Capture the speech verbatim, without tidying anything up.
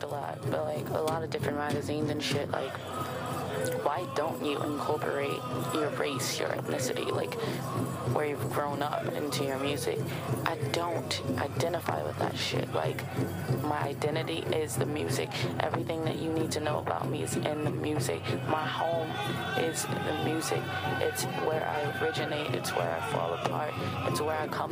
a lot, but like a lot of different magazines and shit, like, why don't you incorporate your race, your ethnicity, like where you've grown up into your music? I don't identify with that shit. Like, my identity is the music. Everything that you need to know about me is in the music. My home is the music. It's where I originate. It's where I fall apart. It's where I come